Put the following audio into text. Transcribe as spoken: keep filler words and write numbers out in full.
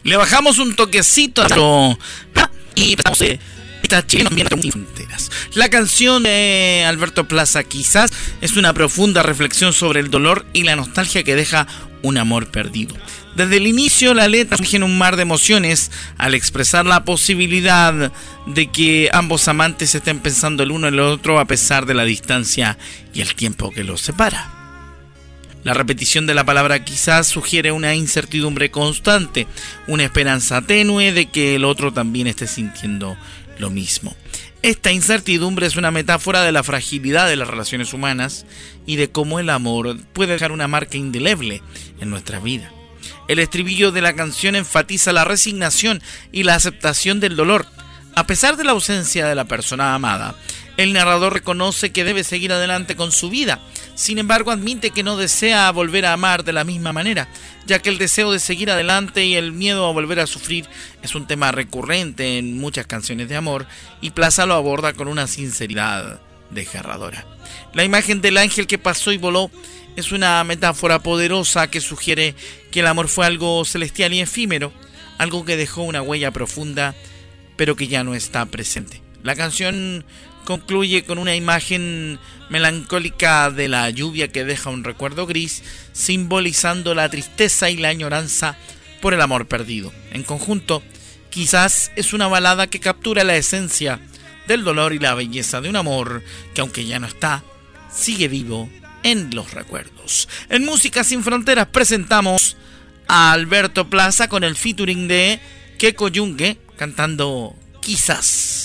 Le bajamos un toquecito a nuestro... y empezamos eh, esta chilena sin fronteras. La canción de Alberto Plaza, Quizás, es una profunda reflexión sobre el dolor y la nostalgia que deja un amor perdido. Desde el inicio, la letra surge en un mar de emociones al expresar la posibilidad de que ambos amantes estén pensando el uno en el otro a pesar de la distancia y el tiempo que los separa. La repetición de la palabra quizás sugiere una incertidumbre constante, una esperanza tenue de que el otro también esté sintiendo lo mismo. Esta incertidumbre es una metáfora de la fragilidad de las relaciones humanas y de cómo el amor puede dejar una marca indeleble en nuestra vida. El estribillo de la canción enfatiza la resignación y la aceptación del dolor. A pesar de la ausencia de la persona amada, el narrador reconoce que debe seguir adelante con su vida. Sin embargo, admite que no desea volver a amar de la misma manera, ya que el deseo de seguir adelante y el miedo a volver a sufrir es un tema recurrente en muchas canciones de amor, y Plaza lo aborda con una sinceridad desgarradora. La imagen del ángel que pasó y voló es una metáfora poderosa que sugiere que el amor fue algo celestial y efímero, algo que dejó una huella profunda, pero que ya no está presente. La canción concluye con una imagen melancólica de la lluvia que deja un recuerdo gris, simbolizando la tristeza y la añoranza por el amor perdido. En conjunto, Quizás es una balada que captura la esencia del dolor y la belleza de un amor que, aunque ya no está, sigue vivo en los recuerdos. En Música Sin Fronteras presentamos a Alberto Plaza con el featuring de Keko Yungue cantando Quizás.